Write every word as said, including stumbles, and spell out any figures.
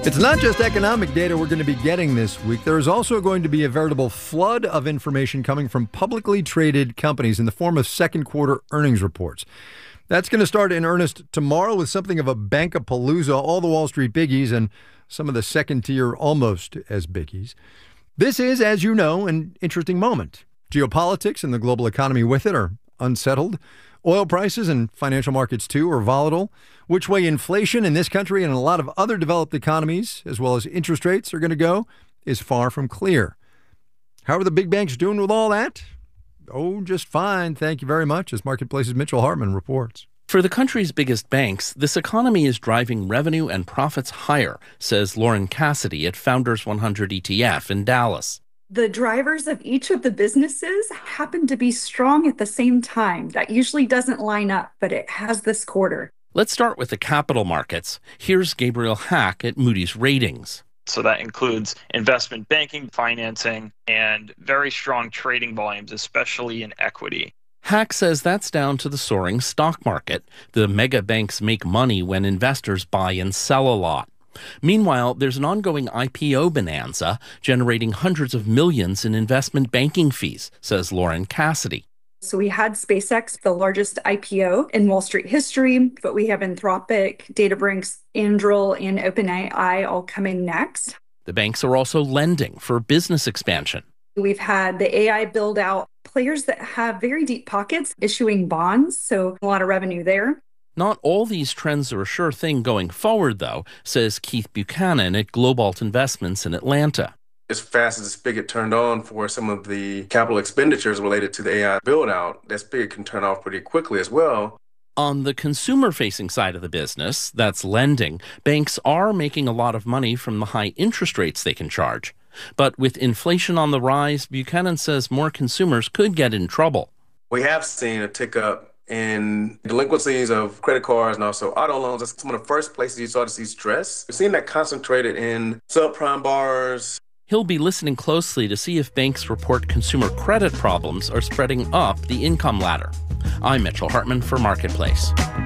It's not just economic data we're going to be getting this week. There is also going to be a veritable flood of information coming from publicly traded companies in the form of second quarter earnings reports. That's going to start in earnest tomorrow with something of a bank-a-palooza, all the Wall Street biggies and some of the second tier almost as biggies. This is, as you know, an interesting moment. Geopolitics and the global economy with it are unsettled. Oil prices and financial markets, too, are volatile. Which way inflation in this country and in a lot of other developed economies, as well as interest rates, are going to go is far from clear. How are the big banks doing with all that? Oh, just fine. Thank you very much, as Marketplace's Mitchell Hartman reports. For the country's biggest banks, this economy is driving revenue and profits higher, says Lauren Cassidy at Founders one hundred E T F in Dallas. The drivers of each of the businesses happen to be strong at the same time. That usually doesn't line up, but it has this quarter. Let's start with the capital markets. Here's Gabriel Hack at Moody's Ratings. So that includes investment banking, financing, and very strong trading volumes, especially in equity. Hack says that's down to the soaring stock market. The mega banks make money when investors buy and sell a lot. Meanwhile, there's an ongoing I P O bonanza generating hundreds of millions in investment banking fees, says Lauren Cassidy. So we had SpaceX, the largest I P O in Wall Street history, but we have Anthropic, Databricks, Anduril, and OpenAI all coming next. The banks are also lending for business expansion. We've had the A I build out, players that have very deep pockets issuing bonds, so a lot of revenue there. Not all these trends are a sure thing going forward, though, says Keith Buchanan at Globalt Investments in Atlanta. As fast as the spigot turned on for some of the capital expenditures related to the A I build-out, that spigot can turn off pretty quickly as well. On the consumer-facing side of the business, that's lending, banks are making a lot of money from the high interest rates they can charge. But with inflation on the rise, Buchanan says more consumers could get in trouble. We have seen a tick up in delinquencies of credit cards and also auto loans. That's some of the first places you start to see stress. We've seen that concentrated in subprime borrowers. He'll be listening closely to see if banks report consumer credit problems are spreading up the income ladder. I'm Mitchell Hartman for Marketplace.